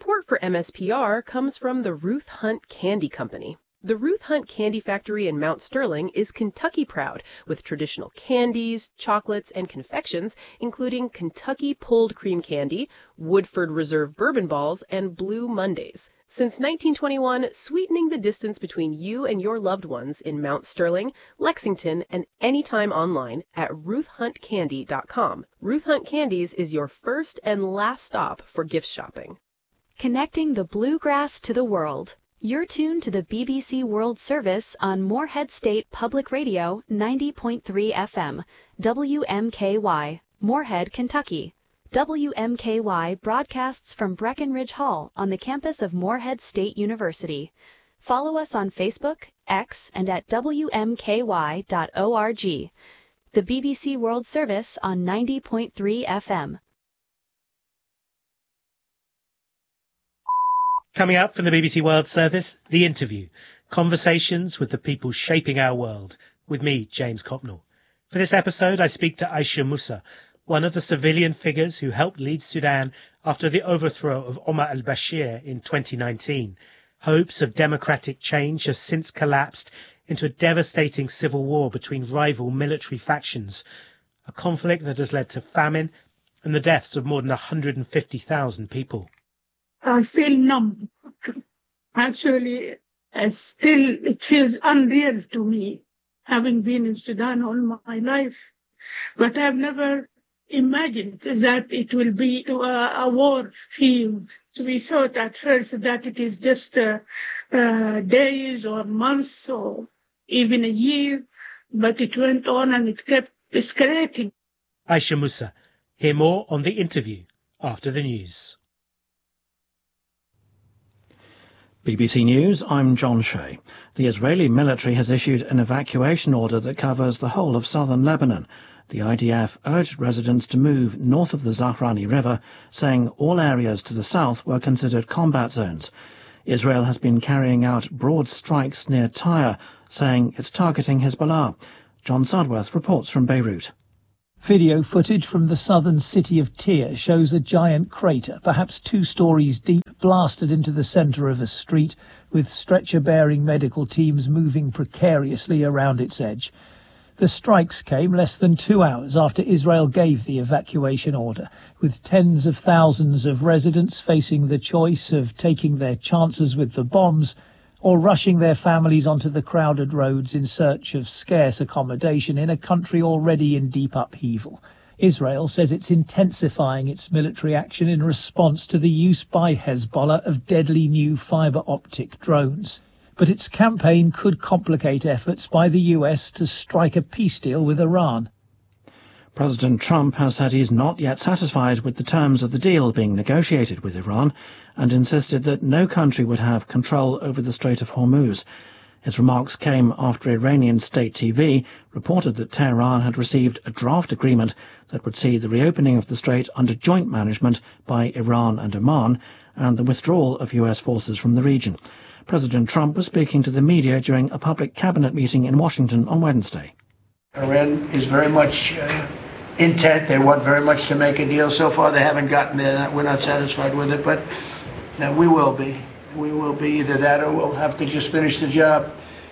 Support for MSPR comes from the Ruth Hunt Candy Company. The Ruth Hunt Candy Factory in Mount Sterling is Kentucky proud, with traditional candies, chocolates, and confections, including Kentucky Pulled Cream Candy, Woodford Reserve Bourbon Balls, and Blue Mondays. Since 1921, sweetening the distance between you and your loved ones in Mount Sterling, Lexington, and anytime online at ruthhuntcandy.com. Ruth Hunt Candies is your first and last stop for gift shopping. Connecting the bluegrass to the world. You're tuned to the BBC World Service on Moorhead State Public Radio 90.3 FM, WMKY, Moorhead, Kentucky. WMKY broadcasts from Breckenridge Hall on the campus of Moorhead State University. Follow us on Facebook, X, and at WMKY.org. The BBC World Service on 90.3 FM. Coming up from the BBC World Service, The Interview, conversations with the people shaping our world, with me, James Copnell. For this episode, I speak to Aisha Musa, one of the civilian figures who helped lead Sudan after the overthrow of Omar al-Bashir in 2019. Hopes of democratic change have since collapsed into a devastating civil war between rival military factions, a conflict that has led to famine and the deaths of more than 150,000 people. I feel numb. Actually, it feels unreal to me, having been in Sudan all my life. But I've never imagined that it will be a war field. We thought at first that it is just days or months or even a year, but it went on and it kept escalating. Aisha Musa. Hear more on The Interview after the news. BBC News, I'm John Shea. The Israeli military has issued an evacuation order that covers the whole of southern Lebanon. The IDF urged residents to move north of the Zahrani River, saying all areas to the south were considered combat zones. Israel has been carrying out broad strikes near Tyre, saying it's targeting Hezbollah. John Sudworth reports from Beirut. Video footage from the southern city of Tyre shows a giant crater, perhaps 2 stories deep, blasted into the centre of a street, with stretcher-bearing medical teams moving precariously around its edge. The strikes came less than 2 hours after Israel gave the evacuation order, with tens of thousands of residents facing the choice of taking their chances with the bombs or rushing their families onto the crowded roads in search of scarce accommodation in a country already in deep upheaval. Israel says it's intensifying its military action in response to the use by Hezbollah of deadly new fibre-optic drones. But its campaign could complicate efforts by the US to strike a peace deal with Iran. President Trump has said he's not yet satisfied with the terms of the deal being negotiated with Iran and insisted that no country would have control over the Strait of Hormuz. His remarks came after Iranian state TV reported that Tehran had received a draft agreement that would see the reopening of the strait under joint management by Iran and Oman and the withdrawal of US forces from the region. President Trump was speaking to the media during a public cabinet meeting in Washington on Wednesday. Iran is very much intent. They want very much to make a deal. So far they haven't gotten there. We're not satisfied with it, but we will be. We will be either that or we'll have to just finish the job.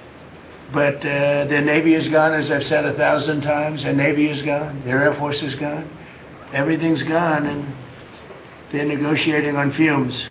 But their Navy is gone, as I've said 1,000 times. Their Navy is gone. Their Air Force is gone. Everything's gone, and they're negotiating on fumes.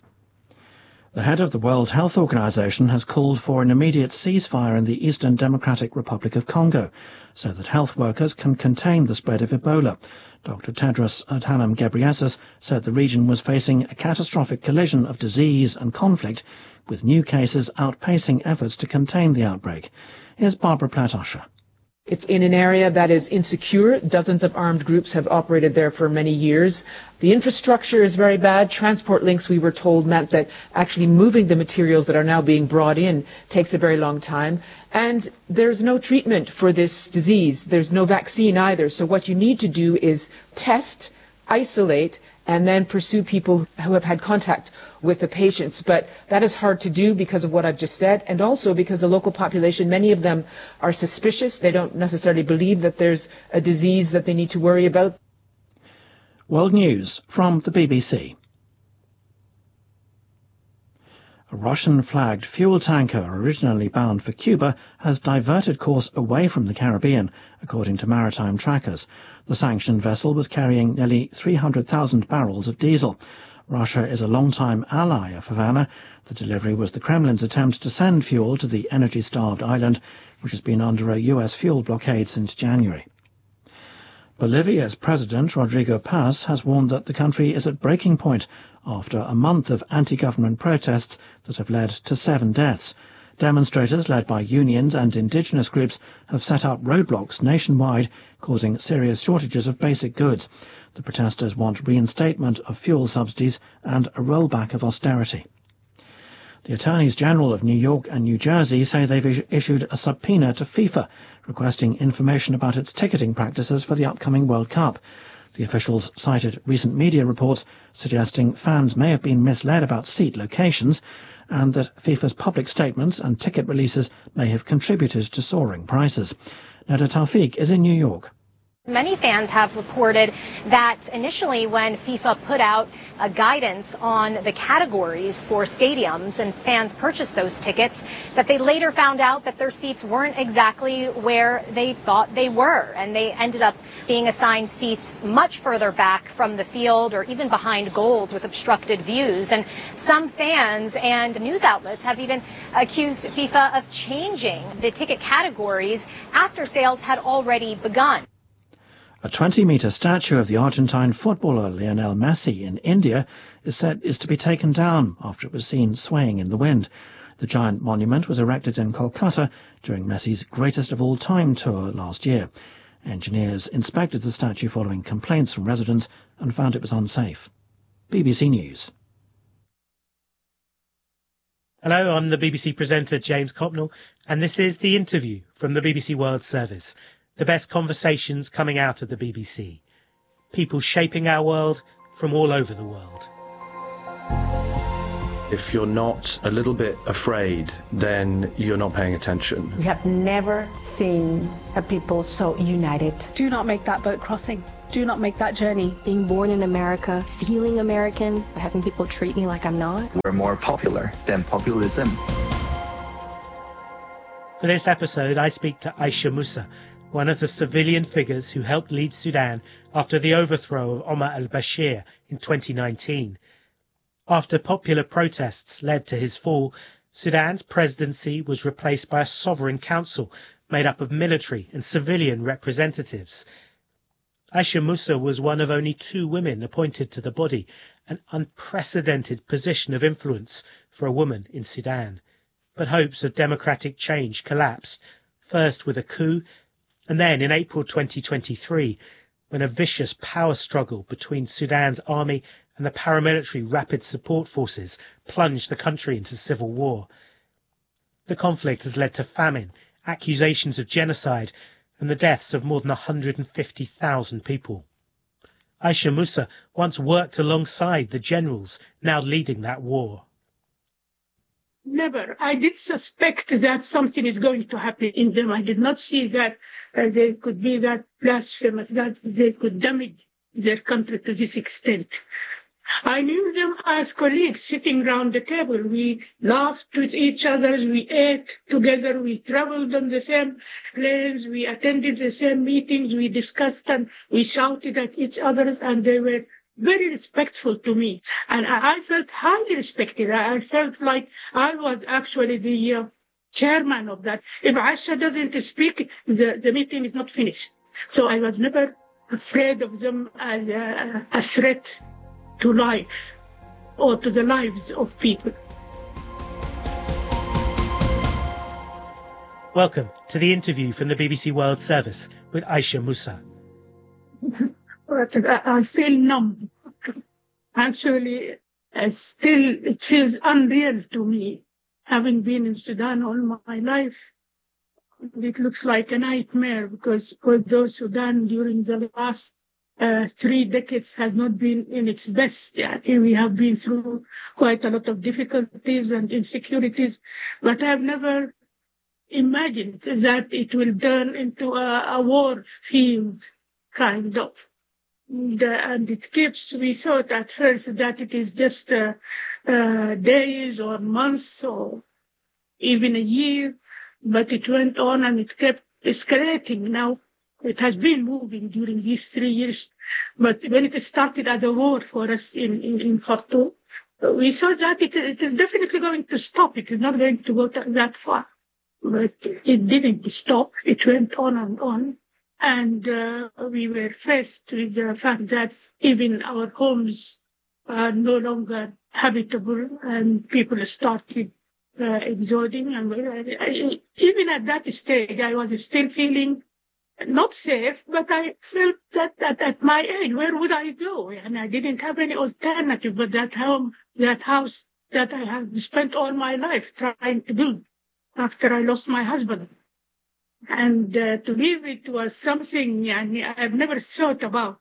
The head of the World Health Organization has called for an immediate ceasefire in the Eastern Democratic Republic of Congo so that health workers can contain the spread of Ebola. Dr. Tedros Adhanom Ghebreyesus said the region was facing a catastrophic collision of disease and conflict, with new cases outpacing efforts to contain the outbreak. Here's Barbara Platt-Usher. It's in an area that is insecure. Dozens of armed groups have operated there for many years. The infrastructure is very bad. Transport links, we were told, meant that actually moving the materials that are now being brought in takes a very long time. And there's no treatment for this disease. There's no vaccine either. So what you need to do is test, isolate, and then pursue people who have had contact with the patients. But that is hard to do because of what I've just said, and also because the local population, many of them are suspicious. They don't necessarily believe that there's a disease that they need to worry about. World News from the BBC. A Russian-flagged fuel tanker originally bound for Cuba has diverted course away from the Caribbean, according to maritime trackers. The sanctioned vessel was carrying nearly 300,000 barrels of diesel. Russia is a long-time ally of Havana. The delivery was the Kremlin's attempt to send fuel to the energy-starved island, which has been under a U.S. fuel blockade since January. Bolivia's President Rodrigo Paz has warned that the country is at breaking point after a month of anti-government protests that have led to 7 deaths. Demonstrators led by unions and indigenous groups have set up roadblocks nationwide, causing serious shortages of basic goods. The protesters want reinstatement of fuel subsidies and a rollback of austerity. The Attorneys General of New York and New Jersey say they've issued a subpoena to FIFA, requesting information about its ticketing practices for the upcoming World Cup. The officials cited recent media reports suggesting fans may have been misled about seat locations and that FIFA's public statements and ticket releases may have contributed to soaring prices. Nada Tawfiq is in New York. Many fans have reported that initially when FIFA put out a guidance on the categories for stadiums and fans purchased those tickets, that they later found out that their seats weren't exactly where they thought they were, and they ended up being assigned seats much further back from the field or even behind goals with obstructed views. And some fans and news outlets have even accused FIFA of changing the ticket categories after sales had already begun. A 20-metre statue of the Argentine footballer Lionel Messi in India is to be taken down after it was seen swaying in the wind. The giant monument was erected in Kolkata during Messi's greatest of all time tour last year. Engineers inspected the statue following complaints from residents and found it was unsafe. BBC News. Hello, I'm the BBC presenter James Copnell, and this is The Interview from the BBC World Service. The best conversations coming out of the BBC. People shaping our world from all over the world. If you're not a little bit afraid, then you're not paying attention. We have never seen a people so united. Do not make that boat crossing. Do not make that journey. Being born in America, feeling American, having people treat me like I'm not. We're more popular than populism. For this episode, I speak to Aisha Musa, one of the civilian figures who helped lead Sudan after the overthrow of Omar al-Bashir in 2019. After popular protests led to his fall, Sudan's presidency was replaced by a sovereign council made up of military and civilian representatives. Aisha Musa was one of only 2 women appointed to the body, an unprecedented position of influence for a woman in Sudan. But hopes of democratic change collapsed, first with a coup, and then in April 2023, when a vicious power struggle between Sudan's army and the paramilitary Rapid Support Forces plunged the country into civil war. The conflict has led to famine, accusations of genocide, and the deaths of more than 150,000 people. Aisha Musa once worked alongside the generals now leading that war. Never. I did suspect that something is going to happen in them. I did not see that they could be that blasphemous, that they could damage their country to this extent. I knew them as colleagues sitting around the table. We laughed with each other, we ate together, we traveled on the same planes, we attended the same meetings, we discussed and we shouted at each other, and they were very respectful to me. And I felt highly respected. I felt like I was actually the chairman of that. If Aisha doesn't speak, the meeting is not finished. So I was never afraid of them as a threat to life or to the lives of people. Welcome to The Interview from the BBC World Service with Aisha Musa. I feel numb. Actually, still it feels unreal to me, having been in Sudan all my life. It looks like a nightmare because although Sudan during the last 3 decades has not been in its best, we have been through quite a lot of difficulties and insecurities, but I've never imagined that it will turn into a war field, kind of. And we thought at first that it is just days or months or even a year, but it went on and it kept escalating. Now it has been moving during these 3 years, but when it started as a war for us in Khartoum, we thought that it is definitely going to stop. It is not going to go that far. But it didn't stop. It went on and on. And we were faced with the fact that even our homes are no longer habitable and people started exoding. And even at that stage, I was still feeling not safe, but I felt that at my age, where would I go? And I didn't have any alternative but that house that I have spent all my life trying to build after I lost my husband. And to leave it was something I've never thought about,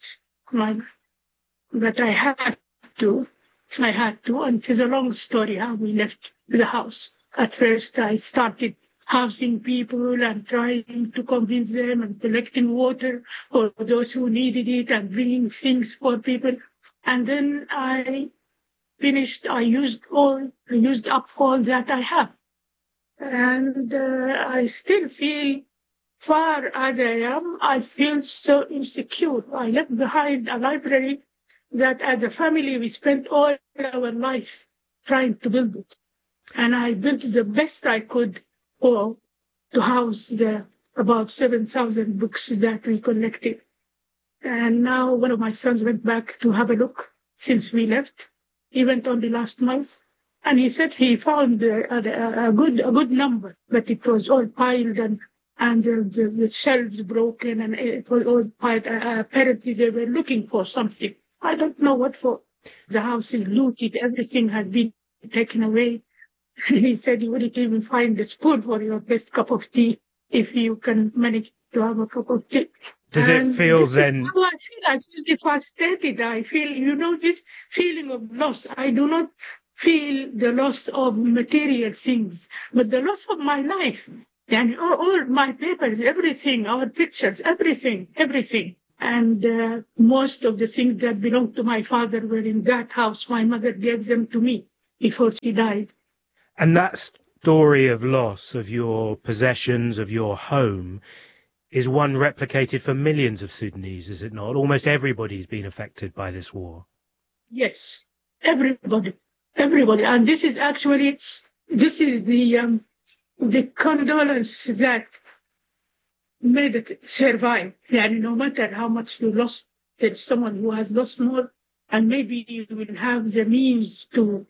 but I had to, and it is a long story how we left the house. At first I started housing people and trying to convince them and collecting water for those who needed it and bringing things for people. And then I used up all that I have. And I still feel, far as I am, I feel so insecure. I left behind a library that as a family we spent all our life trying to build it. And I built the best I could to house the about 7,000 books that we collected. And now one of my sons went back to have a look since we left. He went only last month. And he said he found a good number, but it was all piled and the shelves broken and it was all piled. Apparently they were looking for something. I don't know what for. The house is looted. Everything has been taken away. He said you wouldn't even find a spoon for your best cup of tea if you can manage to have a cup of tea. Does it feel then? How I feel. I feel devastated. I feel, this feeling of loss. I do not feel the loss of material things, but the loss of my life. And all my papers, everything, our pictures, everything. And most of the things that belonged to my father were in that house. My mother gave them to me before she died. And that story of loss of your possessions, of your home, is one replicated for millions of Sudanese, is it not? Almost everybody's been affected by this war. Yes, everybody. And this is the condolence that made it survive. And no matter how much you lost, there's someone who has lost more, and maybe you will have the means to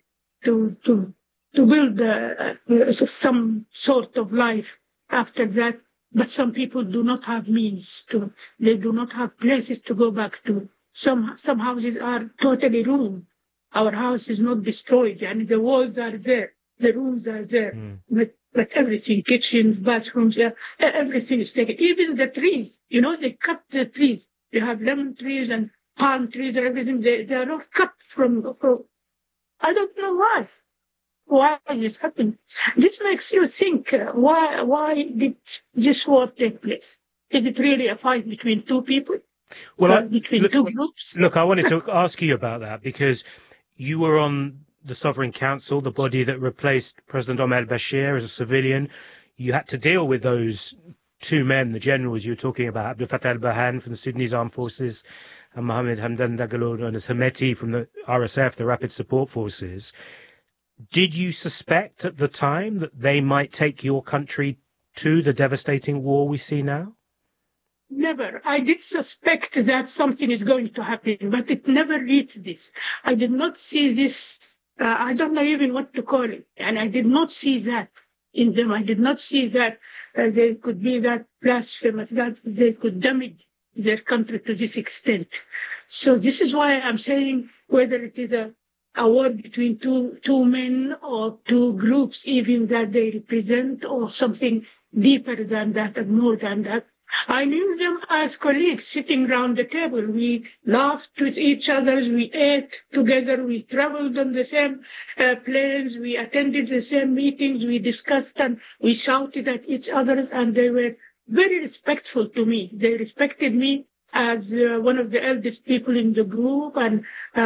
build some sort of life after that. But some people do not have means to. They do not have places to go back to. Some houses are totally ruined. Our house is not destroyed, and the walls are there, the rooms are there, but everything, kitchens, bathrooms, everything is taken. Even the trees, they cut the trees. You have lemon trees and palm trees and everything. They are all cut from. I don't know why. Why this happened? This makes you think, why did this war take place? Is it really a fight between two people? Well, between two groups? Look, I wanted to ask you about that because you were on the Sovereign Council, the body that replaced President Omar al-Bashir as a civilian. You had to deal with those two men, the generals you were talking about, Abdel Fattah al-Burhan from the Sudanese Armed Forces and Mohammed Hamdan Dagalo, known as Hemeti, from the RSF, the Rapid Support Forces. Did you suspect at the time that they might take your country to the devastating war we see now? Never. I did suspect that something is going to happen, but it never reached this. I did not see this. I don't know even what to call it. And I did not see that in them. I did not see that they could be that blasphemous, that they could damage their country to this extent. So this is why I'm saying whether it is a war between two men or two groups even that they represent, or something deeper than that and more than that. I knew them as colleagues sitting round the table. We laughed with each other, we ate together, we traveled on the same planes, we attended the same meetings, we discussed and we shouted at each other, and they were very respectful to me. They respected me as one of the eldest people in the group, and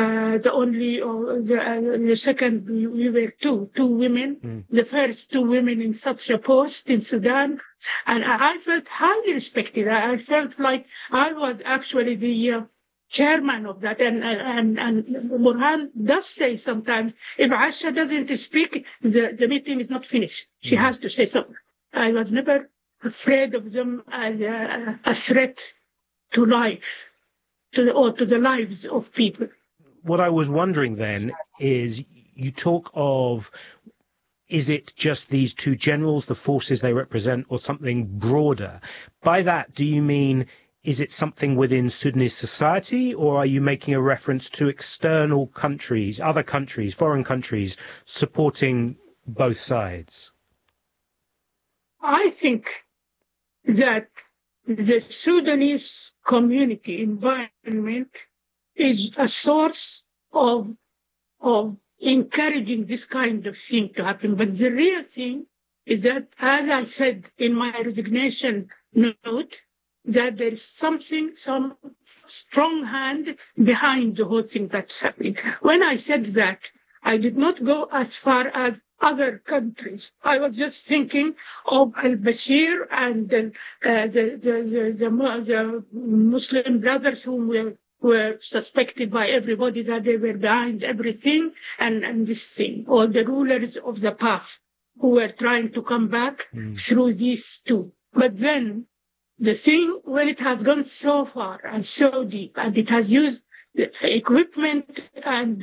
the second, we were two women, the first two women in such a post in Sudan, and I felt highly respected. I felt like I was actually the chairman of that, and Burhan does say sometimes, if Aisha doesn't speak, the meeting is not finished. She has to say something. I was never afraid of them as a threat to life, to the lives of people. What I was wondering then is, you talk of, is it just these two generals, the forces they represent, or something broader? By that, do you mean, is it something within Sudanese society, or are you making a reference to external countries, other countries, foreign countries, supporting both sides? I think that the Sudanese community environment is a source of encouraging this kind of thing to happen. But the real thing is that, as I said in my resignation note, that there is some strong hand behind the whole thing that's happening. When I said that, I did not go as far as other countries. I was just thinking of al-Bashir and the Muslim brothers who were suspected by everybody that they were behind everything and this thing, or the rulers of the past who were trying to come back through these two. But then the thing, when it has gone so far and so deep, and it has used the equipment and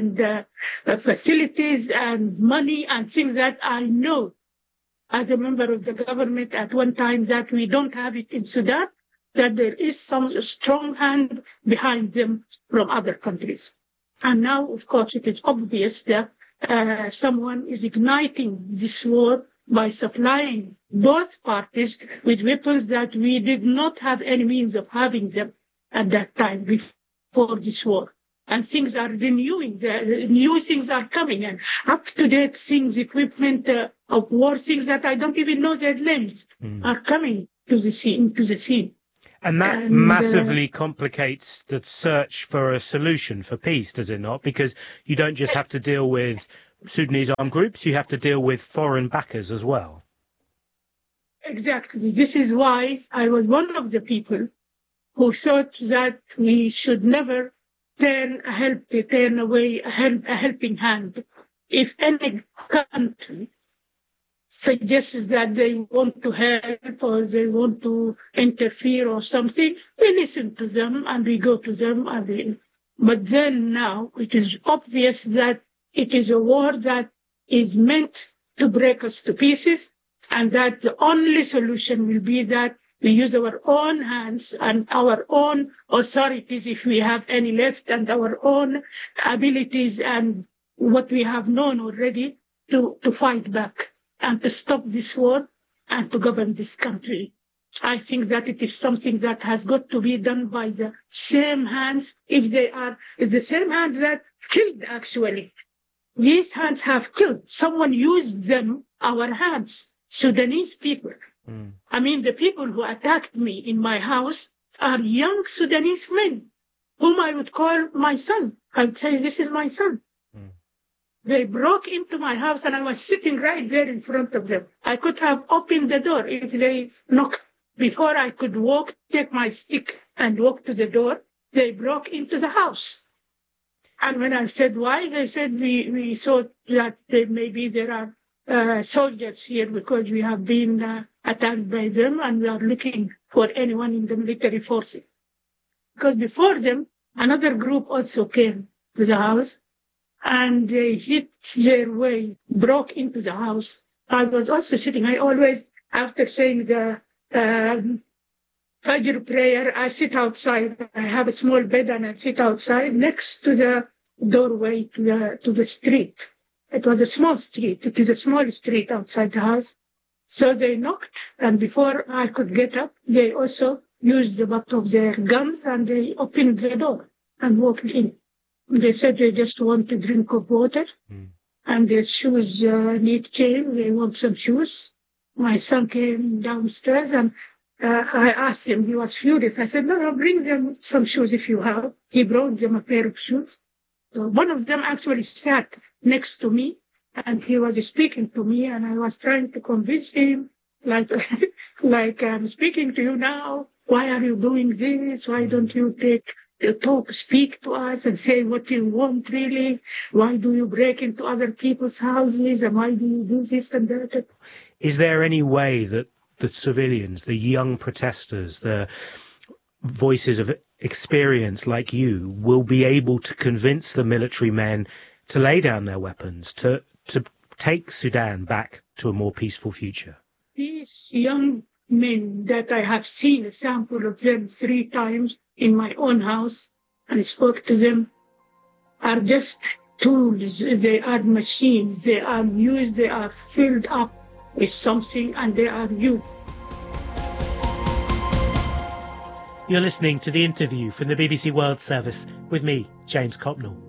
facilities and money and things that I know as a member of the government at one time that we don't have it in Sudan, that there is some strong hand behind them from other countries. And now, of course, it is obvious that someone is igniting this war by supplying both parties with weapons that we did not have any means of having them at that time before this war. And things are renewing, new things are coming, and up-to-date things, equipment of war, things that I don't even know their names, are coming to the scene. And that massively complicates the search for a solution for peace, does it not? Because you don't just have to deal with Sudanese armed groups, you have to deal with foreign backers as well. Exactly. This is why I was one of the people who thought that we should never turn away a helping hand. If any country suggests that they want to help or they want to interfere or something, we listen to them and we go to them. But then now it is obvious that it is a war that is meant to break us to pieces, and that the only solution will be that we use our own hands and our own authorities, if we have any left, and our own abilities and what we have known already to fight back and to stop this war and to govern this country. I think that it is something that has got to be done by the same hands, if they are the same hands that killed actually. These hands have killed. Someone used them, our hands, Sudanese people. I mean, the people who attacked me in my house are young Sudanese men, whom I would call my son. I would say, this is my son. They broke into my house and I was sitting right there in front of them. I could have opened the door if they knocked. Before I could walk, take my stick and walk to the door, they broke into the house. And when I said why, they said we thought that maybe there are soldiers here because we have been attacked by them and we are looking for anyone in the military forces. Because before them, another group also came to the house and they hit their way, broke into the house. I was also sitting. I always, after saying the Fajr prayer, I sit outside. I have a small bed and I sit outside next to the doorway to the street. It was a small street. It is a small street outside the house. So they knocked, and before I could get up, they also used the butt of their guns and they opened the door and walked in. They said they just want a drink of water and their shoes need change. They want some shoes. My son came downstairs and I asked him, he was furious. I said, no, bring them some shoes if you have. He brought them a pair of shoes. So one of them actually sat next to me, and he was speaking to me, and I was trying to convince him, like I'm speaking to you now. Why are you doing this? Why don't you speak to us and say what you want really? Why do you break into other people's houses? And why do you do this and that? Is there any way that the civilians, the young protesters, the voices of experience like you will be able to convince the military men to lay down their weapons, to take Sudan back to a more peaceful future? These young men that I have seen a sample of them 3 times in my own house and spoke to them are just tools. They are machines. They are used. They are filled up with something, and they are used. You're listening to the interview from the BBC World Service with me, James Copnall.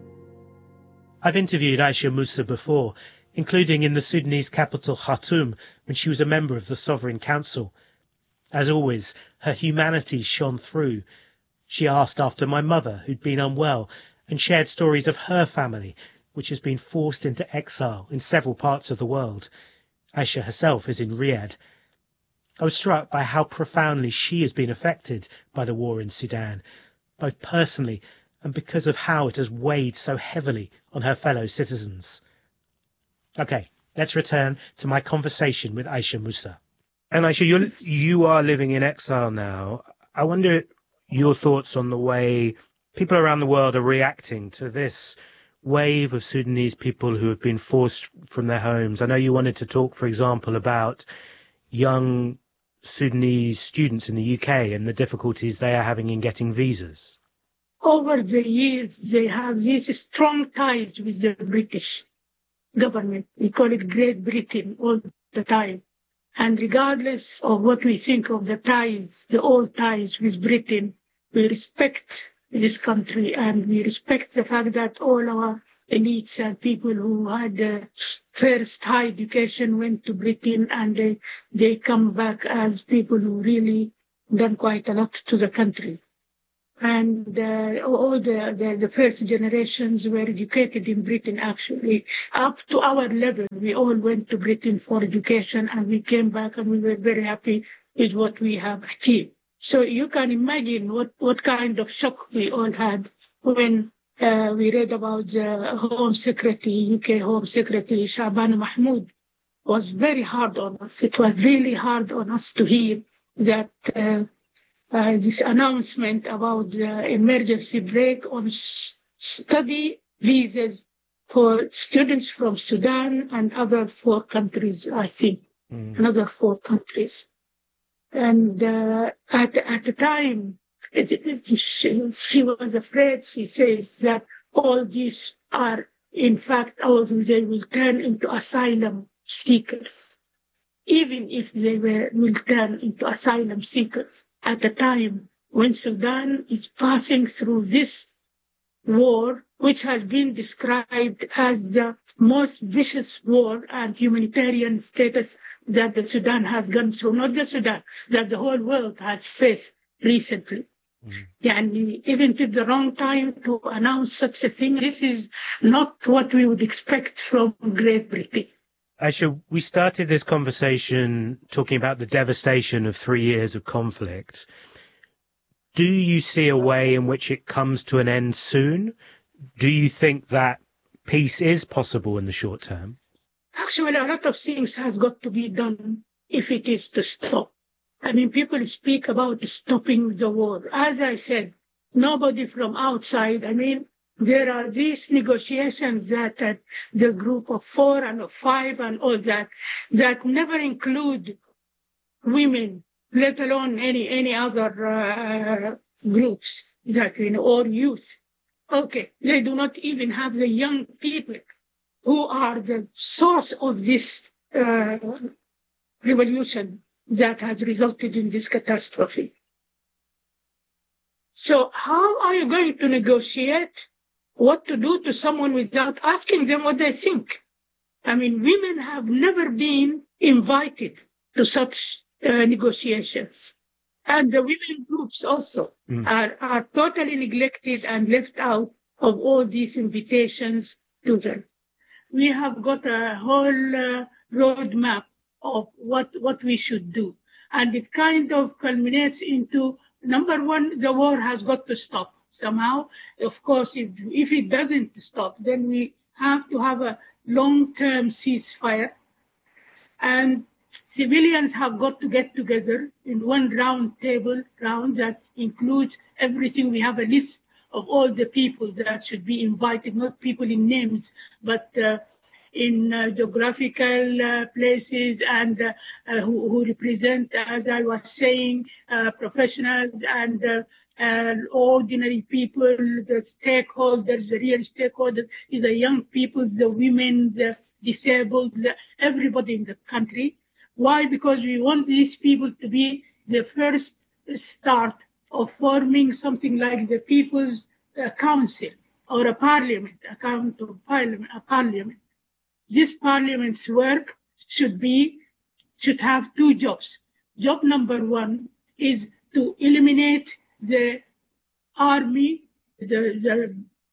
I've interviewed Aisha Musa before, including in the Sudanese capital Khartoum when she was a member of the Sovereign Council. As always, her humanity shone through. She asked after my mother, who'd been unwell, and shared stories of her family, which has been forced into exile in several parts of the world. Aisha herself is in Riyadh. I was struck by how profoundly she has been affected by the war in Sudan, both personally and because of how it has weighed so heavily on her fellow citizens. Okay, let's return to my conversation with Aisha Musa. And Aisha, you are living in exile now. I wonder your thoughts on the way people around the world are reacting to this wave of Sudanese people who have been forced from their homes. I know you wanted to talk, for example, about young Sudanese students in the UK and the difficulties they are having in getting visas. Over the years, they have these strong ties with the British government. We call it Great Britain all the time. And regardless of what we think of the ties, the old ties with Britain, we respect this country, and we respect the fact that all our elites and people who had first high education went to Britain, and they come back as people who really done quite a lot to the country. And all the first generations were educated in Britain, actually. Up to our level, we all went to Britain for education, and we came back, and we were very happy with what we have achieved. So you can imagine what kind of shock we all had when we read about the Home Secretary, UK Home Secretary Shaban Mahmoud was very hard on us. It was really hard on us to hear that this announcement about the emergency break on study visas for students from Sudan and other 4 countries, I think, another 4 countries. And at the time, she was afraid. She says that all these are, in fact, they will turn into asylum seekers. Even if they will turn into asylum seekers. At the time when Sudan is passing through this war, which has been described as the most vicious war and humanitarian status that the Sudan has gone through, not the Sudan, that the whole world has faced recently. And isn't it the wrong time to announce such a thing? This is not what we would expect from Great Britain. Aisha, we started this conversation talking about the devastation of 3 years of conflict. Do you see a way in which it comes to an end soon? Do you think that peace is possible in the short term? Actually, a lot of things has got to be done if it is to stop. I mean, people speak about stopping the war. As I said, nobody from outside, there are these negotiations that the group of 4 and of 5 and all that never include women, let alone any other groups or youth. Okay, they do not even have the young people who are the source of this revolution that has resulted in this catastrophe. So how are you going to negotiate what to do to someone without asking them what they think? Women have never been invited to such negotiations. And the women groups also are totally neglected and left out of all these invitations to them. We have got a whole roadmap of what we should do. And it kind of culminates into, number one, the war has got to stop somehow. Of course, if it doesn't stop, then we have to have a long-term ceasefire. And civilians have got to get together in one round that includes everything. We have a list of all the people that should be invited, not people in names, but in geographical places and who represent, as I was saying, professionals and ordinary people, the stakeholders, the real stakeholders, is the young people, the women, the disabled, everybody in the country. Why? Because we want these people to be the first start of forming something like the People's Council or a parliament, a parliament. This parliament's work should have two jobs. Job number one is to eliminate the army, the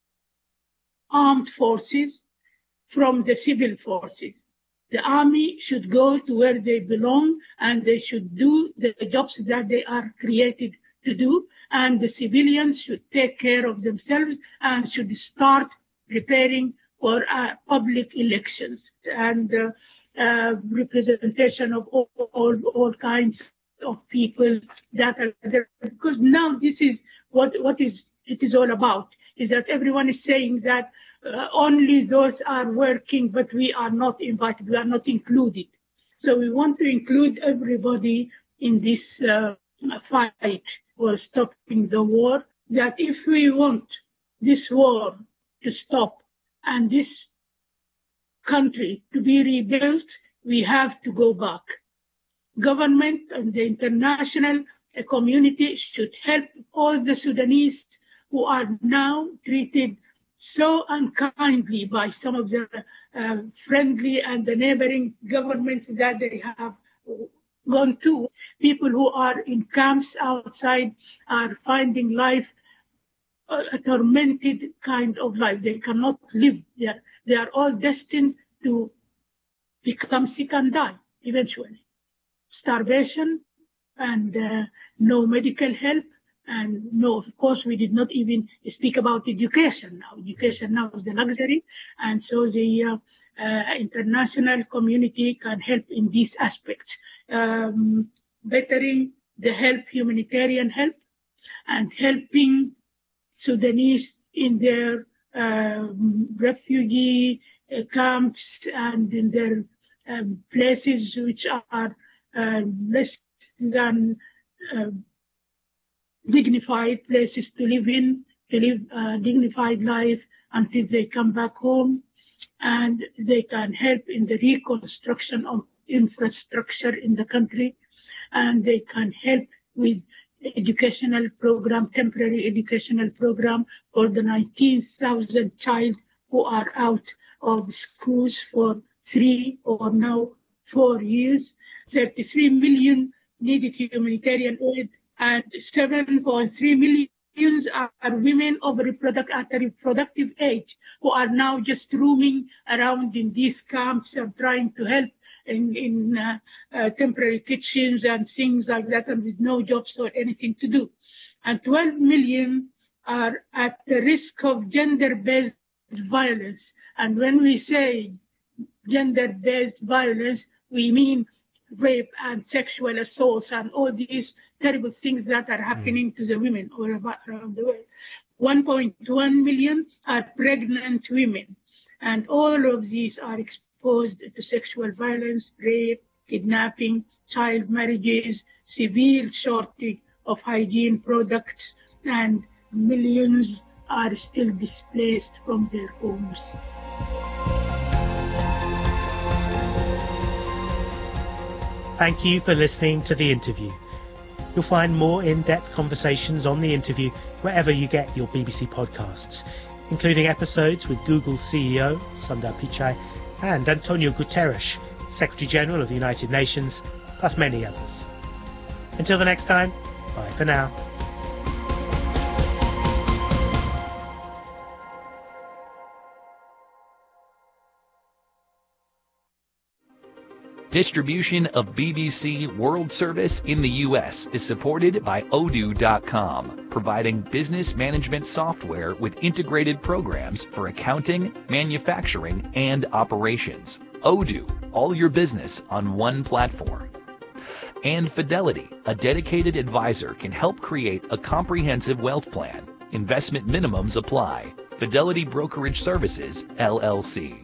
armed forces from the civil forces. The army should go to where they belong and they should do the jobs that they are created to do, and the civilians should take care of themselves and should start preparing for public elections and representation of all kinds of people that are there. Because now this is what it is all about, is that everyone is saying that only those are working, but we are not invited, we are not included. So we want to include everybody in this fight for stopping the war, that if we want this war to stop and this country to be rebuilt, we have to go back. Government and the international community should help all the Sudanese who are now treated so unkindly by some of the friendly and the neighboring governments that they have gone to. People who are in camps outside are finding life a tormented kind of life. They cannot live there. They are all destined to become sick and die eventually. Starvation and no medical help. And no, of course, we did not even speak about education now. Education now is a luxury. And so the international community can help in these aspects. Bettering the help, humanitarian help, and helping Sudanese in their refugee camps and in their places which are less than dignified places to live in, to live a dignified life until they come back home, and they can help in the reconstruction of infrastructure in the country, and they can help with educational program, temporary educational program for the 19,000 child who are out of schools for 3 or now 4 years. 33 million needed humanitarian aid, and 7.3 million are women of reproductive age who are now just roaming around in these camps and trying to help in temporary kitchens and things like that, and with no jobs or anything to do. And 12 million are at the risk of gender-based violence. And when we say gender-based violence, we mean rape and sexual assaults and all these terrible things that are happening to the women all around the world. 1.1 million are pregnant women, and all of these are exposed to sexual violence, rape, kidnapping, child marriages, severe shortage of hygiene products, and millions are still displaced from their homes. Thank you for listening to the interview. You'll find more in-depth conversations on the interview wherever you get your BBC podcasts, including episodes with Google CEO Sundar Pichai and Antonio Guterres, Secretary General of the United Nations, plus many others. Until the next time, Bye for now. Distribution of BBC World Service in the U.S. is supported by Odoo.com, providing business management software with integrated programs for accounting, manufacturing, and operations. Odoo, all your business on one platform. And Fidelity, a dedicated advisor, can help create a comprehensive wealth plan. Investment minimums apply. Fidelity Brokerage Services, LLC.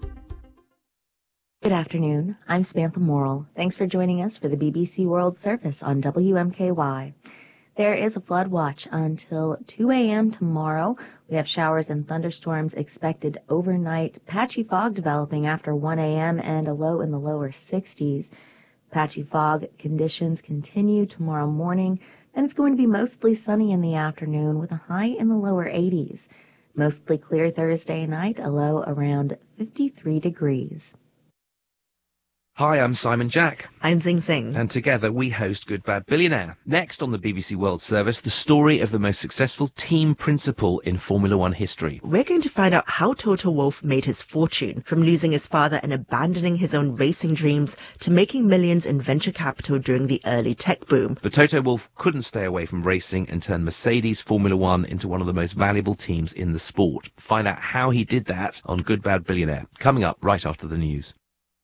Good afternoon. I'm Samantha Morrill. Thanks for joining us for the BBC World Service on WMKY. There is a flood watch until 2 a.m. tomorrow. We have showers and thunderstorms expected overnight. Patchy fog developing after 1 a.m. and a low in the lower 60s. Patchy fog conditions continue tomorrow morning, and it's going to be mostly sunny in the afternoon with a high in the lower 80s. Mostly clear Thursday night, a low around 53 degrees. Hi, I'm Simon Jack. I'm Zing Sing. And together we host Good Bad Billionaire. Next on the BBC World Service, the story of the most successful team principal in Formula One history. We're going to find out how Toto Wolff made his fortune, from losing his father and abandoning his own racing dreams to making millions in venture capital during the early tech boom. But Toto Wolff couldn't stay away from racing and turned Mercedes Formula One into one of the most valuable teams in the sport. Find out how he did that on Good Bad Billionaire, coming up right after the news.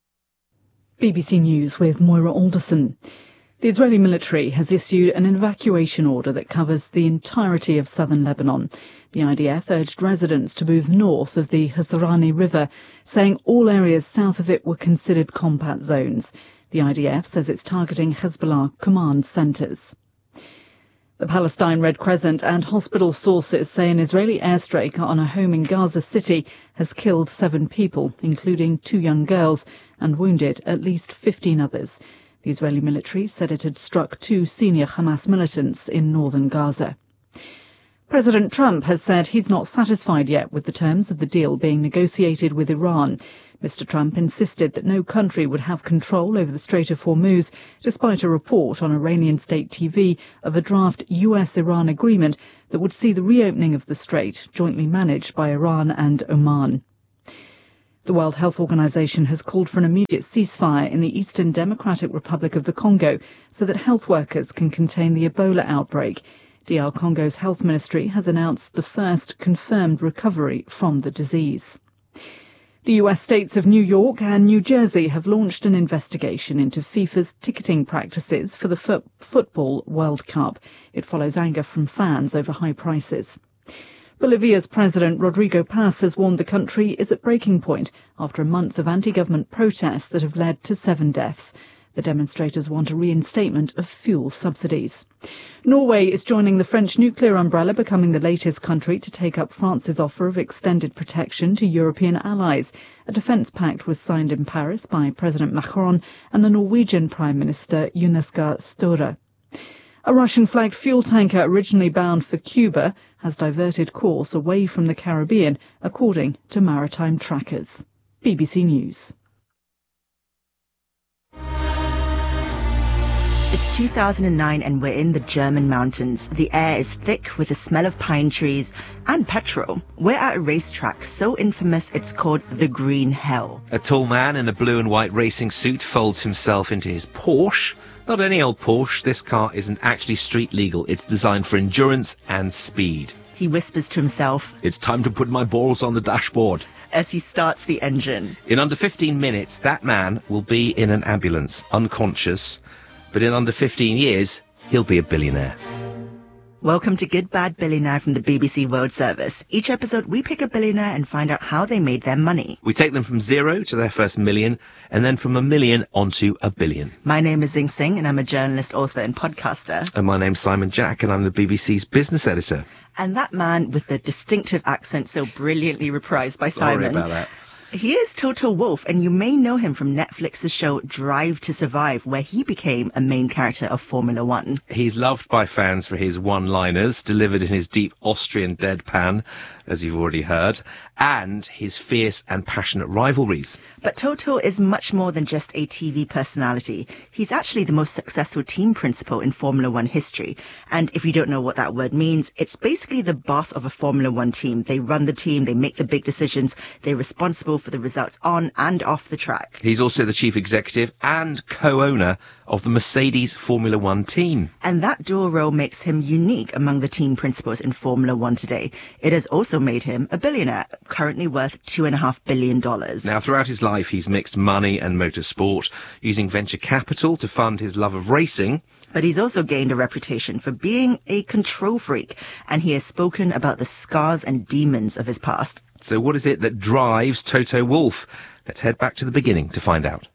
BBC News with Moira Alderson. The Israeli military has issued an evacuation order that covers the entirety of southern Lebanon. The IDF urged residents to move north of the Hasarani River, saying all areas south of it were considered combat zones. The IDF says it's targeting Hezbollah command centres. The Palestine Red Crescent and hospital sources say an Israeli airstrike on a home in Gaza City has killed 7 people, including 2 young girls, and wounded at least 15 others. The Israeli military said it had struck 2 senior Hamas militants in northern Gaza. President Trump has said he's not satisfied yet with the terms of the deal being negotiated with Iran. Mr. Trump insisted that no country would have control over the Strait of Hormuz, despite a report on Iranian state TV of a draft US-Iran agreement that would see the reopening of the strait, jointly managed by Iran and Oman. The World Health Organization has called for an immediate ceasefire in the Eastern Democratic Republic of the Congo so that health workers can contain the Ebola outbreak. DR Congo's health ministry has announced the first confirmed recovery from the disease. The US states of New York and New Jersey have launched an investigation into FIFA's ticketing practices for the Football World Cup. It follows anger from fans over high prices. Bolivia's President Rodrigo Paz has warned the country is at breaking point after a month of anti-government protests that have led to 7 deaths. The demonstrators want a reinstatement of fuel subsidies. Norway is joining the French nuclear umbrella, becoming the latest country to take up France's offer of extended protection to European allies. A defence pact was signed in Paris by President Macron and the Norwegian Prime Minister Jonas Gahr Støre. A Russian-flagged fuel tanker originally bound for Cuba has diverted course away from the Caribbean, according to maritime trackers. BBC News. It's 2009 and we're in the German mountains. The air is thick with the smell of pine trees and petrol. We're at a racetrack so infamous it's called the Green Hell. A tall man in a blue and white racing suit folds himself into his Porsche. Not any old Porsche, this car isn't actually street legal. It's designed for endurance and speed. He whispers to himself, "It's time to put my balls on the dashboard," as he starts the engine. In under 15 minutes, that man will be in an ambulance, unconscious. But in under 15 years, he'll be a billionaire. Welcome to Good Bad Billionaire from the BBC World Service. Each episode, we pick a billionaire and find out how they made their money. We take them from zero to their first million, and then from a million onto a billion. My name is Zing Sing, and I'm a journalist, author, and podcaster. And my name's Simon Jack, and I'm the BBC's business editor. And that man with the distinctive accent so brilliantly reprised by Simon. Sorry about that. He is Toto Wolff, and you may know him from Netflix's show Drive to Survive, where he became a main character of Formula One. He's loved by fans for his one-liners, delivered in his deep Austrian deadpan, as you've already heard, and his fierce and passionate rivalries. But Toto is much more than just a TV personality. He's actually the most successful team principal in Formula One history. And if you don't know what that word means, it's basically the boss of a Formula One team. They run the team, they make the big decisions, they're responsible for the results on and off the track. He's also the chief executive and co-owner of the Mercedes Formula One team. And that dual role makes him unique among the team principals in Formula One today. It has also made him a billionaire, currently worth $2.5 billion. Now, throughout his life, he's mixed money and motorsport, using venture capital to fund his love of racing. But he's also gained a reputation for being a control freak, and he has spoken about the scars and demons of his past. So what is it that drives Toto Wolff? Let's head back to the beginning to find out.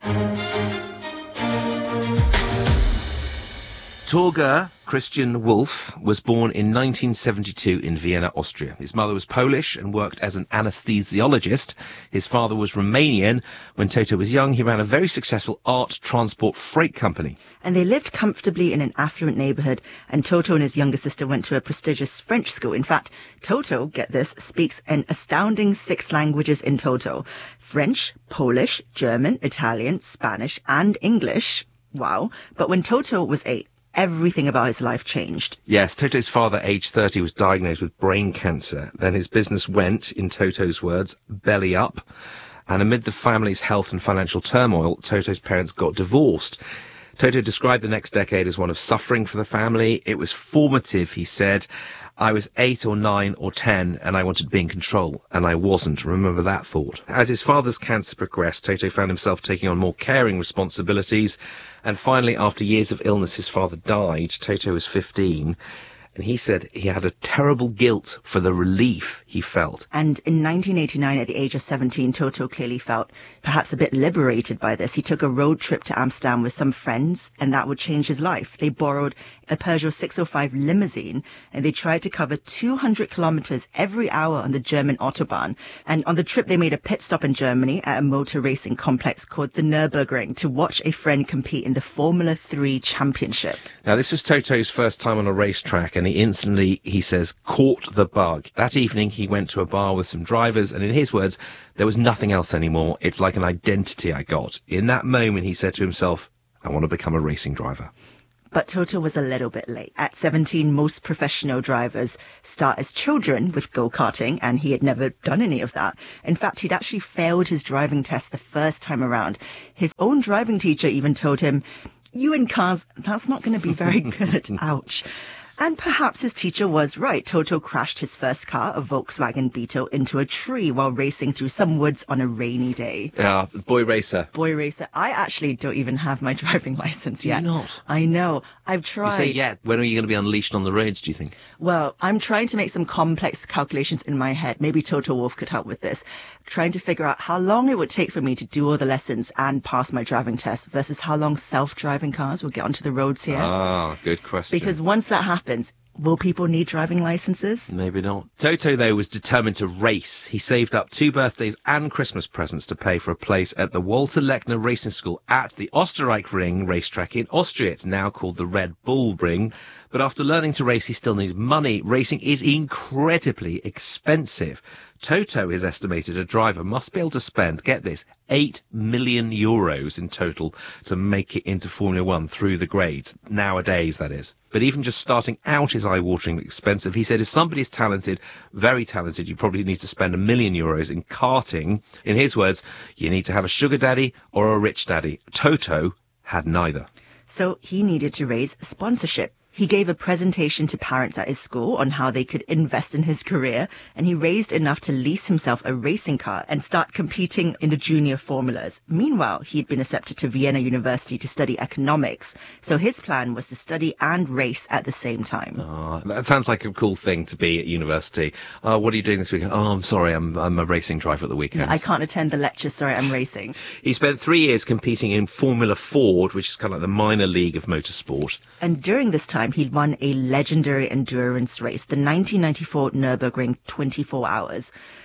Torger Christian Wolff was born in 1972 in Vienna, Austria. His mother was Polish and worked as an anesthesiologist. His father was Romanian. When Toto was young, he ran a very successful art transport freight company. And they lived comfortably in an affluent neighborhood, and Toto and his younger sister went to a prestigious French school. In fact, Toto, get this, speaks an astounding 6 languages in total: French, Polish, German, Italian, Spanish, and English. Wow. But when Toto was 8, everything about his life changed. Yes, Toto's father, aged 30, was diagnosed with brain cancer. Then his business went, in Toto's words, belly up. And amid the family's health and financial turmoil, Toto's parents got divorced. Toto described the next decade as one of suffering for the family. It was formative, he said. I was 8 or 9 or 10 and I wanted to be in control, and I wasn't. Remember that thought. As his father's cancer progressed, Toto found himself taking on more caring responsibilities, and finally, after years of illness, his father died. Toto was 15. And he said he had a terrible guilt for the relief he felt. And in 1989, at the age of 17, Toto clearly felt perhaps a bit liberated by this. He took a road trip to Amsterdam with some friends, and that would change his life. They borrowed a Peugeot 605 limousine, and they tried to cover 200 kilometers every hour on the German Autobahn. And on the trip, they made a pit stop in Germany at a motor racing complex called the Nürburgring to watch a friend compete in the Formula 3 Championship. Now, this was Toto's first time on a racetrack, and he instantly, he says, caught the bug. That evening, he went to a bar with some drivers, and in his words, there was nothing else anymore. It's like an identity I got. In that moment, he said to himself, I want to become a racing driver. But Toto was a little bit late. At 17, most professional drivers start as children with go-karting, and he had never done any of that. In fact, he'd actually failed his driving test the first time around. His own driving teacher even told him, you in cars, that's not going to be very good. Ouch. And perhaps his teacher was right. Toto crashed his first car, a Volkswagen Beetle, into a tree while racing through some woods on a rainy day. Yeah, boy racer. Boy racer. I actually don't even have my driving license yet. Do you not? I know. I've tried. You say yet. When are you going to be unleashed on the roads, do you think? Well, I'm trying to make some complex calculations in my head. Maybe Toto Wolff could help with this. Trying to figure out how long it would take for me to do all the lessons and pass my driving test versus how long self-driving cars will get onto the roads here. Ah, good question. Because once that happens, will people need driving licenses? Maybe not. Toto, though, was determined to race. He saved up 2 birthdays and Christmas presents to pay for a place at the Walter Lechner Racing School at the Österreich-Ring racetrack in Austria. It's now called the Red Bull Ring. But after learning to race, he still needs money. Racing is incredibly expensive. Toto is estimated a driver must be able to spend, get this, 8 million euros in total to make it into Formula One through the grades. Nowadays, that is. But even just starting out is eye-wateringly expensive. He said if somebody is talented, very talented, you probably need to spend 1 million euros in karting. In his words, you need to have a sugar daddy or a rich daddy. Toto had neither. So he needed to raise sponsorship. He gave a presentation to parents at his school on how they could invest in his career, and he raised enough to lease himself a racing car and start competing in the junior formulas. Meanwhile, he'd been accepted to Vienna University to study economics, so his plan was to study and race at the same time. Oh, that sounds like a cool thing to be at university. What are you doing this weekend? Oh, I'm sorry, I'm a racing driver at the weekend. I can't attend the lectures, sorry, I'm racing. He spent 3 years competing in Formula Ford, which is kind of like the minor league of motorsport. And during this time, he'd won a legendary endurance race, the 1994 Nürburgring 24 Hours.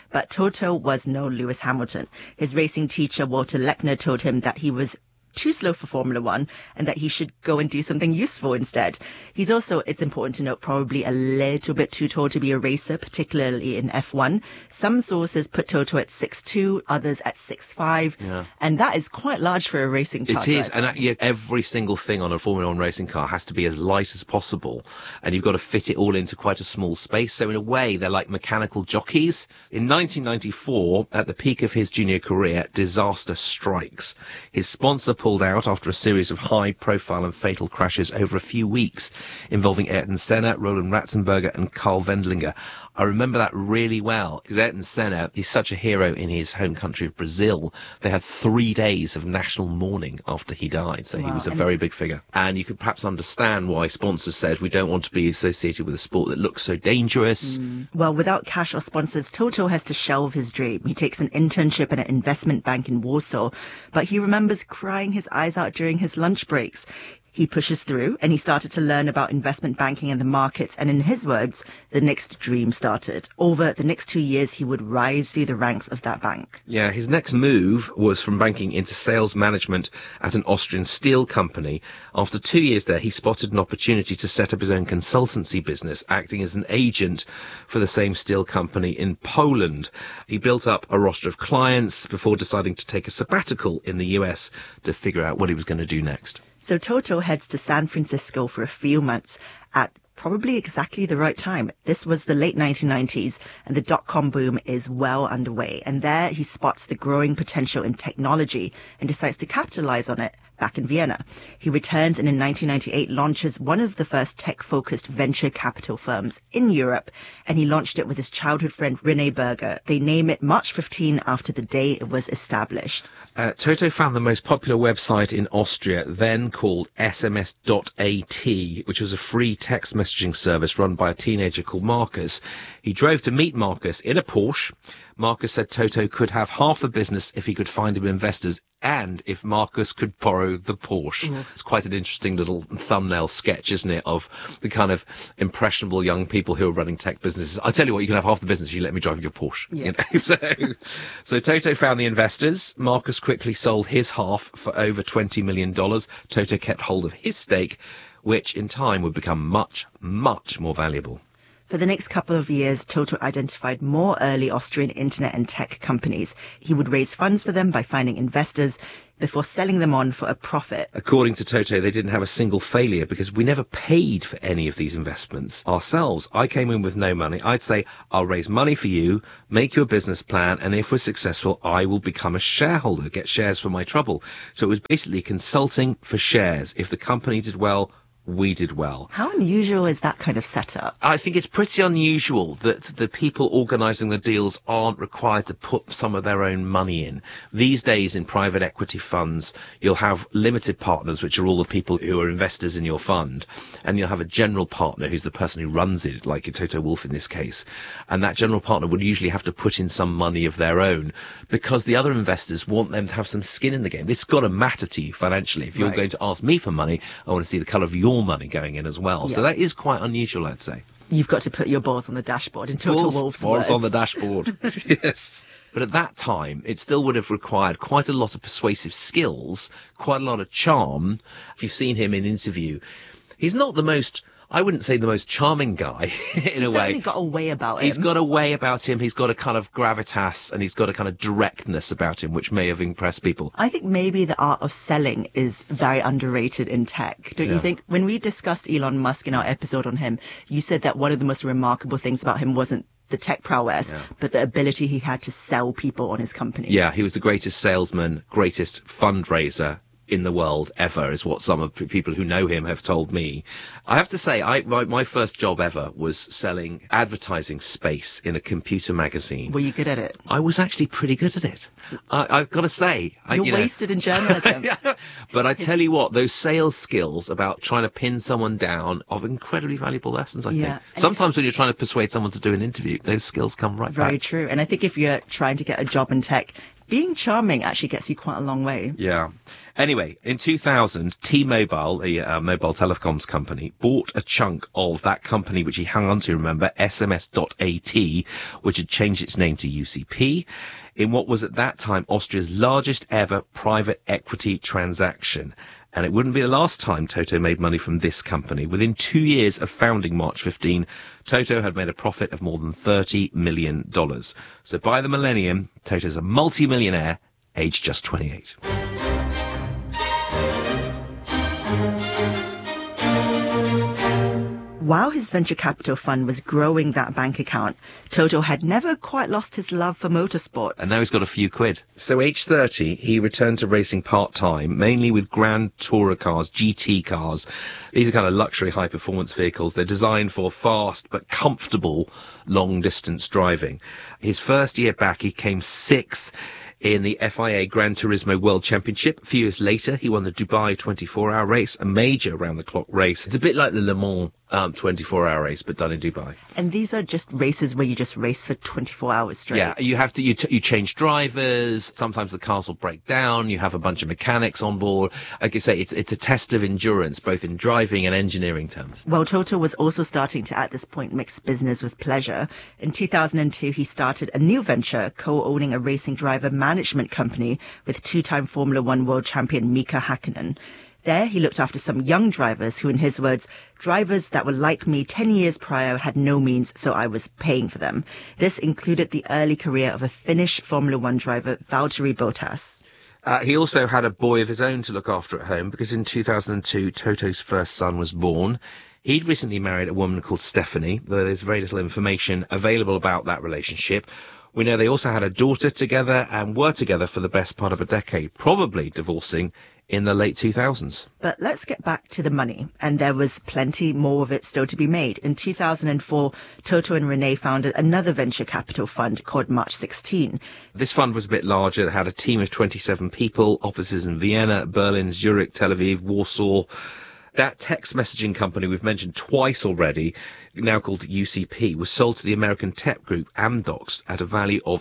But Toto was no Lewis Hamilton. His racing teacher, Walter Lechner, told him that he was too slow for Formula One and that he should go and do something useful instead. He's also, it's important to note, probably a little bit too tall to be a racer, particularly in F1. Some sources put Toto at 6'2", others at 6'5", and that is quite large for a racing car. It is, and every single thing on a Formula One racing car has to be as light as possible, and you've got to fit it all into quite a small space. So in a way, they're like mechanical jockeys. In 1994, at the peak of his junior career, disaster strikes. His sponsor pulled out after a series of high-profile and fatal crashes over a few weeks, involving Ayrton Senna, Roland Ratzenberger and Karl Wendlinger. I remember that really well, because Ayrton Senna, he's such a hero in his home country of Brazil. They had 3 days of national mourning after he died, so he was a very big figure. And you could perhaps understand why sponsors said, we don't want to be associated with a sport that looks so dangerous. Well, without cash or sponsors, Toto has to shelve his dream. He takes an internship at an investment bank in Warsaw, but he remembers crying his eyes out during his lunch breaks. He pushes through, and he started to learn about investment banking and the markets, and in his words, the next dream started. Over the next 2 years, he would rise through the ranks of that bank. Yeah, his next move was from banking into sales management at an Austrian steel company. After 2 years there, he spotted an opportunity to set up his own consultancy business, acting as an agent for the same steel company in Poland. He built up a roster of clients before deciding to take a sabbatical in the US to figure out what he was going to do next. So Toto heads to San Francisco for a few months at probably exactly the right time. This was the late 1990s, and the dot-com boom is well underway. And there he spots the growing potential in technology and decides to capitalize on it back in Vienna. He returns and in 1998 launches one of the first tech-focused venture capital firms in Europe, and he launched it with his childhood friend René Berger. They name it March 15 after the day it was established. Toto found the most popular website in Austria, then called SMS.at, which was a free text messaging service run by a teenager called Marcus. He drove to meet Marcus in a Porsche. Marcus said Toto could have half the business if he could find him investors and if Marcus could borrow the Porsche. It's quite an interesting little thumbnail sketch, isn't it, of the kind of impressionable young people who are running tech businesses. I tell you what, you can have half the business if you let me drive your Porsche. Yeah. You know? So Toto found the investors. Marcus quickly sold his half for over $20 million. Toto kept hold of his stake, which in time would become much, much more valuable. For the next couple of years, Toto identified more early Austrian internet and tech companies. He would raise funds for them by finding investors before selling them on for a profit. According to Toto, they didn't have a single failure because we never paid for any of these investments ourselves. I came in with no money. I'd say, I'll raise money for you, make you a business plan, and if we're successful, I will become a shareholder, get shares for my trouble. So it was basically consulting for shares. If the company did well, we did well. How unusual is that kind of setup? I think it's pretty unusual that the people organising the deals aren't required to put some of their own money in. These days in private equity funds, you'll have limited partners, which are all the people who are investors in your fund, and you'll have a general partner who's the person who runs it, like Toto Wolff in this case. And that general partner would usually have to put in some money of their own because the other investors want them to have some skin in the game. It's got to matter to you financially. If you're going to ask me for money, I want to see the colour of your money going in as well. Yeah. So that is quite unusual, I'd say. You've got to put your balls on the dashboard in Toto Wolff's words. Balls on the dashboard. Yes. But at that time, it still would have required quite a lot of persuasive skills, quite a lot of charm. If you've seen him in interview, he's not the most, I wouldn't say the most charming guy in a way. He's got a way about him. He's got a way about him. He's got a kind of gravitas and he's got a kind of directness about him, which may have impressed people. I think maybe the art of selling is very underrated in tech. Don't you think? When we discussed Elon Musk in our episode on him, you said that one of the most remarkable things about him wasn't the tech prowess, but the ability he had to sell people on his company. Yeah, he was the greatest salesman, greatest fundraiser in the world ever, is what some of the people who know him have told me. I have to say, my first job ever was selling advertising space in a computer magazine. Were you good at it? I was actually pretty good at it. I've got to say. You're wasted in journalism. But I tell you what, those sales skills about trying to pin someone down are incredibly valuable lessons, I think. Sometimes when you're trying to persuade someone to do an interview, those skills come right back. Very true. And I think if you're trying to get a job in tech, being charming actually gets you quite a long way. Yeah. Anyway, in 2000, T-Mobile, a mobile telecoms company, bought a chunk of that company which he hung on to, remember, SMS.at, which had changed its name to UCP, in what was at that time Austria's largest ever private equity transaction. And it wouldn't be the last time Toto made money from this company. Within 2 years of founding March 15, Toto had made a profit of more than $30 million. So by the millennium, Toto's a multi-millionaire, aged just 28. While his venture capital fund was growing that bank account, Toto had never quite lost his love for motorsport. And now he's got a few quid. So age 30, he returned to racing part-time, mainly with Grand Tourer cars, GT cars. These are kind of luxury high-performance vehicles. They're designed for fast but comfortable long-distance driving. His first year back, he came 6th in the FIA Gran Turismo World Championship. A few years later, he won the Dubai 24-hour race, a major round-the-clock race. It's a bit like the Le Mans 24-hour race, but done in Dubai. And these are just races where you just race for 24 hours straight. Yeah, you have to. You change drivers. Sometimes the cars will break down. You have a bunch of mechanics on board. Like I say, it's a test of endurance, both in driving and engineering terms. Well, Toto was also starting to, at this point, mix business with pleasure. In 2002, he started a new venture, co-owning a racing driver management company with two-time Formula One world champion Mika Hakkinen. There, he looked after some young drivers who, in his words, drivers that were like me 10 years prior had no means, so I was paying for them. This included the early career of a Finnish Formula One driver, Valtteri Bottas. He also had a boy of his own to look after at home, because in 2002, Toto's first son was born. He'd recently married a woman called Stephanie, though there's very little information available about that relationship. We know they also had a daughter together and were together for the best part of a decade, probably divorcing in the late 2000s. But let's get back to the money, and there was plenty more of it still to be made. In 2004, Toto and Renee founded another venture capital fund called March 16. This fund was a bit larger. It had a team of 27 people, offices in Vienna, Berlin, Zurich, Tel Aviv, Warsaw. That text messaging company we've mentioned twice already, now called UCP, was sold to the American tech group Amdocs at a value of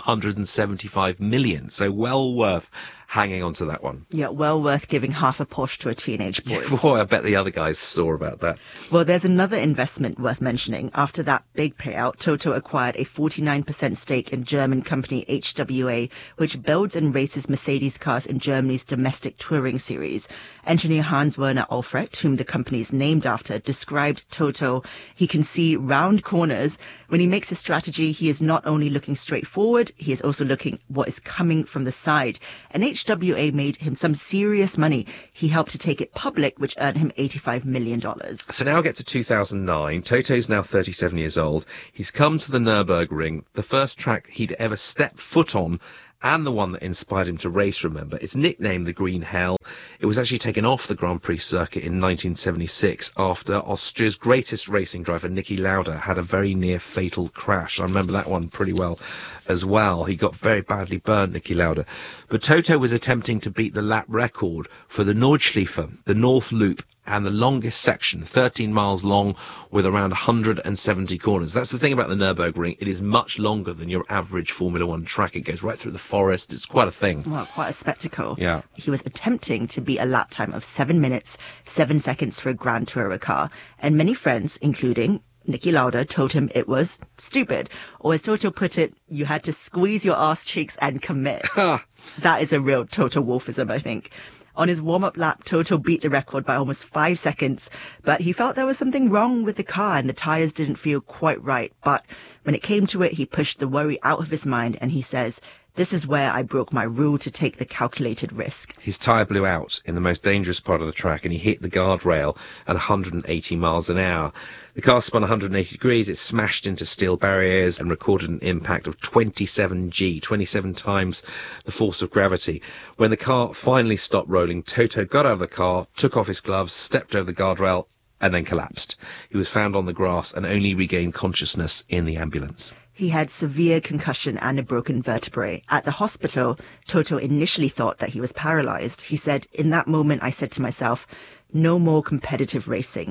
$275 million. So well worth hanging on to that one. Yeah, well worth giving half a Porsche to a teenage boy. Yeah, boy, I bet the other guys saw about that. Well, there's another investment worth mentioning. After that big payout, Toto acquired a 49% stake in German company HWA, which builds and races Mercedes cars in Germany's domestic touring series. Engineer Hans-Werner Alfred, whom the company is named after, described Toto. He can see round corners. When he makes a strategy, he is not only looking straight forward, he is also looking what is coming from the side. And HWA made him some serious money. He helped to take it public, which earned him $85 million. So now get to 2009. Toto's now 37 years old. He's come to the Nürburgring, the first track he'd ever stepped foot on, and the one that inspired him to race, remember. It's nicknamed the Green Hell. It was actually taken off the Grand Prix circuit in 1976 after Austria's greatest racing driver, Niki Lauda, had a very near fatal crash. I remember that one pretty well as well. He got very badly burned, Niki Lauda. But Toto was attempting to beat the lap record for the Nordschleife, the North Loop, and the longest section, 13 miles long, with around 170 corners. That's the thing about the Nürburgring. It is much longer than your average Formula One track. It goes right through the forest. It's quite a thing. Well, quite a spectacle. Yeah. He was attempting to beat a lap time of 7 minutes, 7 seconds for a Grand Tourer car. And many friends, including Niki Lauda, told him it was stupid. Or as Toto put it, you had to squeeze your ass cheeks and commit. That is a real Toto Wolfism, I think. On his warm-up lap, Toto beat the record by almost 5 seconds, but he felt there was something wrong with the car and the tyres didn't feel quite right. But when it came to it, he pushed the worry out of his mind and he says, "This is where I broke my rule to take the calculated risk." His tyre blew out in the most dangerous part of the track and he hit the guardrail at 180 miles an hour. The car spun 180 degrees, it smashed into steel barriers and recorded an impact of 27 G, 27 times the force of gravity. When the car finally stopped rolling, Toto got out of the car, took off his gloves, stepped over the guardrail, and then collapsed. He was found on the grass and only regained consciousness in the ambulance. He had severe concussion and a broken vertebrae. At the hospital, Toto initially thought that he was paralyzed. He said, "In that moment, I said to myself, no more competitive racing.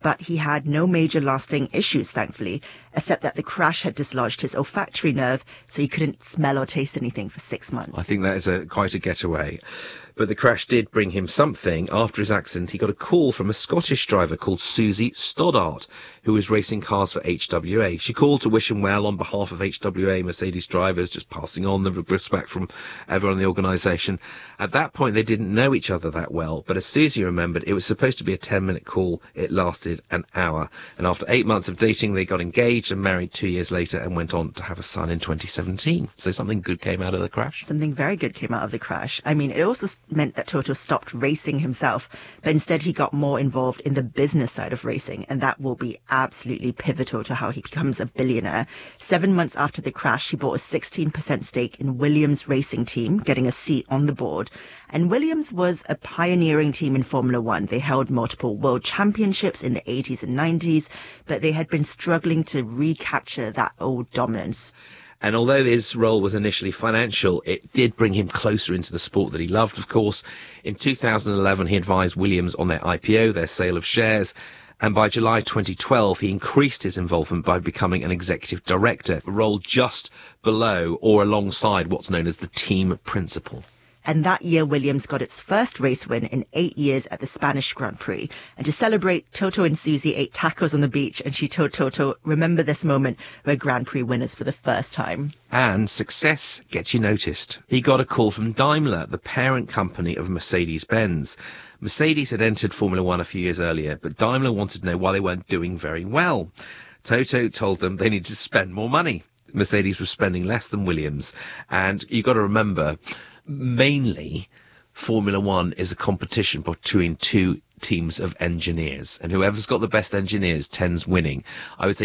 but he had no major lasting issues, thankfully, except that the crash had dislodged his olfactory nerve, so he couldn't smell or taste anything for 6 months. I think that is quite a getaway. But the crash did bring him something. After his accident, he got a call from a Scottish driver called Susie Stoddart, who was racing cars for HWA. She called to wish him well on behalf of HWA Mercedes drivers, just passing on the respect from everyone in the organisation. At that point, they didn't know each other that well, but as Susie remembered, it was supposed to be a 10-minute call. It lasted an hour. And after 8 months of dating, they got engaged and married 2 years later and went on to have a son in 2017. So something good came out of the crash. Something very good came out of the crash. I mean, it also meant that Toto stopped racing himself, but instead he got more involved in the business side of racing, and that will be absolutely pivotal to how he becomes a billionaire. 7 months after the crash, he bought a 16% stake in Williams Racing Team, getting a seat on the board. And Williams was a pioneering team in Formula One. They held multiple world championships in the 80s and 90s, but they had been struggling to recapture that old dominance. And although his role was initially financial, it did bring him closer into the sport that he loved, of course. In 2011, he advised Williams on their IPO, their sale of shares, and by July 2012, he increased his involvement by becoming an executive director, a role just below or alongside what's known as the team principal. And that year, Williams got its first race win in 8 years at the Spanish Grand Prix. And to celebrate, Toto and Susie ate tacos on the beach, and she told Toto, remember this moment, we're Grand Prix winners for the first time. And success gets you noticed. He got a call from Daimler, the parent company of Mercedes-Benz. Mercedes had entered Formula One a few years earlier, but Daimler wanted to know why they weren't doing very well. Toto told them they needed to spend more money. Mercedes was spending less than Williams. And you've got to remember, mainly, Formula One is a competition between two teams of engineers, and whoever's got the best engineers tends winning. I would say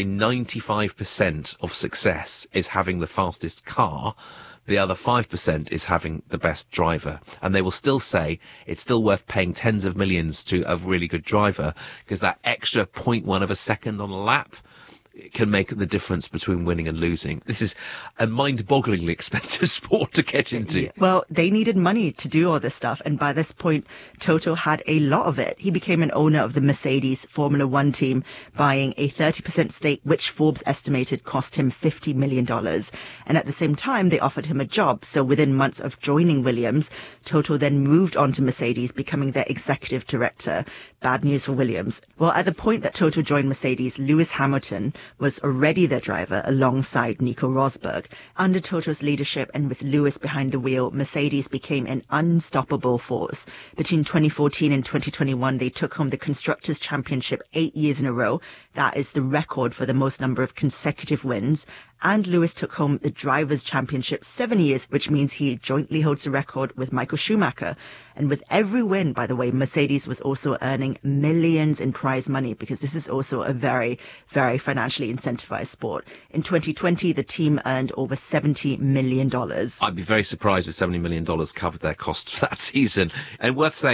95% of success is having the fastest car. The other 5% is having the best driver. And they will still say it's still worth paying tens of millions to a really good driver, because that extra 0.1 of a second on a lap can make the difference between winning and losing. This is a mind-bogglingly expensive sport to get into. Yeah. Well, they needed money to do all this stuff, and by this point, Toto had a lot of it. He became an owner of the Mercedes Formula One team, buying a 30% stake, which Forbes estimated cost him $50 million. And at the same time, they offered him a job. So within months of joining Williams, Toto then moved on to Mercedes, becoming their executive director. Bad news for Williams. Well, at the point that Toto joined Mercedes, Lewis Hamilton was already their driver alongside Nico Rosberg. Under Toto's leadership and with Lewis behind the wheel, Mercedes became an unstoppable force. Between 2014 and 2021, they took home the Constructors' Championship 8 years in a row. That is the record for the most number of consecutive wins. And Lewis took home the Drivers' Championship 7 years, which means he jointly holds the record with Michael Schumacher. And with every win, by the way, Mercedes was also earning millions in prize money, because this is also a very, very financially incentivized sport. In 2020, the team earned over $70 million. I'd be very surprised if $70 million covered their costs for that season. And worth saying,